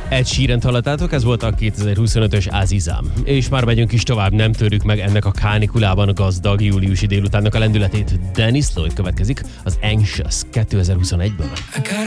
Ed Sheerant hallottátok, ez volt a 2025-ös Azizam. És már megyünk is tovább, nem törjük meg ennek a kánikulában gazdag júliusi délutánnak a lendületét. Dennis Lloyd következik az Anxious 2021-ből.